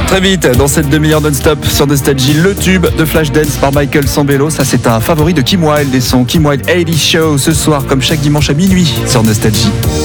Très vite, dans cette demi-heure non-stop sur Nostalgie, le tube de Flashdance par Michael Sambello. Ça, c'est un favori de Kim Wilde et son Kim Wilde 80 Show ce soir, comme chaque dimanche à minuit sur Nostalgie.